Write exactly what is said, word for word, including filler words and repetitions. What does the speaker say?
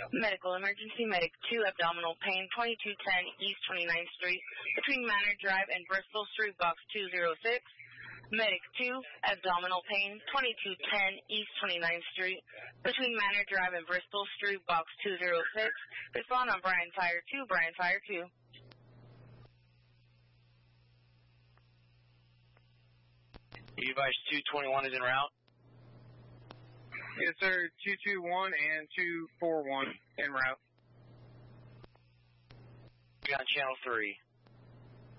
Medical emergency, Medic two, abdominal pain, twenty-two ten East twenty-ninth Street, between Manor Drive and Bristol Street, box two zero six. Medic two, abdominal pain, twenty-two ten East twenty-ninth Street, between Manor Drive and Bristol Street, box two zero six. Respond on Bryan Fire two, Bryan Fire two. Device two twenty-one is en route. Yes, sir. two two one and two four one en route. You're on channel three.